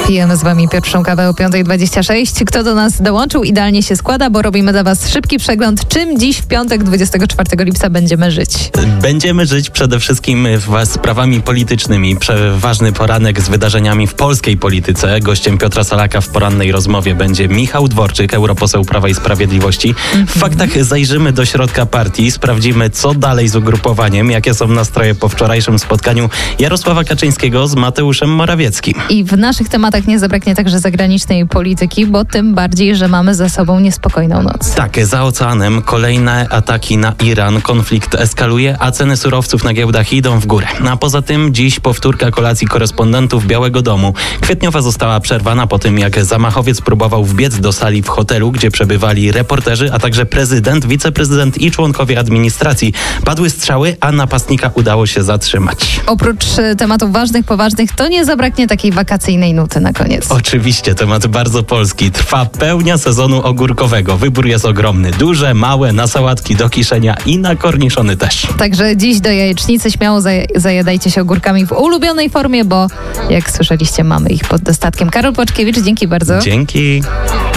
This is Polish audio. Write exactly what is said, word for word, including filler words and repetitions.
Pijemy z wami pierwszą kawę o piąta dwadzieścia sześć. Kto do nas dołączył? Idealnie się składa, bo robimy dla was szybki przegląd, czym dziś w piątek dwudziestego czwartego lipca będziemy żyć. Będziemy żyć przede wszystkim sprawami politycznymi. Ważny poranek z wydarzeniami w polskiej polityce. Gościem Piotra Salaka w porannej rozmowie będzie Michał Dworczyk, europoseł Prawa i Sprawiedliwości. W faktach zajrzymy do środka partii, sprawdzimy, co dalej z ugrupowaniem, jakie są nastroje po wczorajszym spotkaniu Jarosława Kaczyńskiego z Mateuszem Morawieckim. I w naszych tematach nie zabraknie także zagranicznej polityki, bo tym bardziej, że mamy za sobą niespokojną noc. Tak, za oceanem kolejne ataki na Iran. Konflikt eskaluje, a ceny surowców na giełdach idą w górę. A poza tym dziś powtórka kolacji korespondentów Białego Domu. Kwietniowa została przerwana po tym, jak zamachowiec próbował wbiec do sali w hotelu, gdzie przebywali reporterzy, a także prezydent, wiceprezydent i członkowie administracji. Padły strzały, a napastnika udało się zatrzymać. Oprócz tematów ważnych, poważnych, to nie zabraknie takiej wakacyjnej nuty na koniec. Oczywiście, temat bardzo polski. Trwa pełnia sezonu ogórkowego. Wybór jest ogromny. Duże, małe, na sałatki do kiszenia i na korniszony też. Także dziś do jajecznicy śmiało zaj- zajadajcie się ogórkami w ulubionej formie, bo jak słyszeliście, mamy ich pod dostatkiem. Karol Płaczkiewicz, dzięki bardzo. Dzięki.